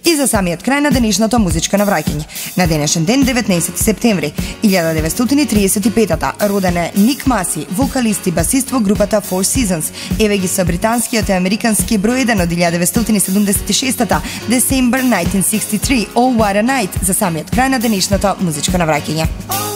И за самиот крај на денешното музичко навраќање. На денешен ден, 19 септември 1935-та, роден е Ник Маси, вокалист и басист во групата Four Seasons. Еве ги со британскиот и американски број 1 од 1976-та, December 1963, Oh What a Night, за самиот крај на денешното музичко навраќање.